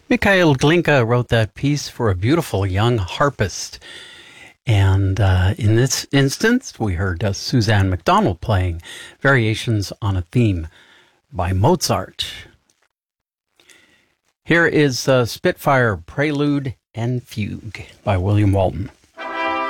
Mikhail Glinka wrote that piece for a beautiful young harpist. And in this instance, we heard Suzanne MacDonald playing Variations on a Theme by Mozart. Here is Spitfire Prelude and Fugue by William Walton.